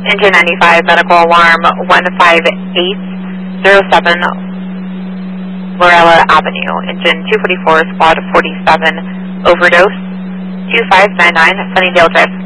Engine 95, medical alarm 15807 Lorella Avenue. Engine 244, squad 47, overdose. 2599 Sunnydale Drive.